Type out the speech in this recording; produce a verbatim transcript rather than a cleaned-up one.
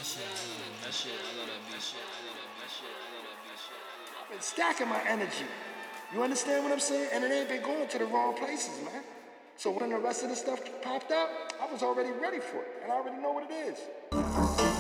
That shit, I love that beat shit. I love that beat shit. I love that beat shit. I've been stacking my energy. You understand what I'm saying? And it ain't been going to the wrong places, man. So when the rest of the stuff popped up, I was already ready for it. And I already know what it is.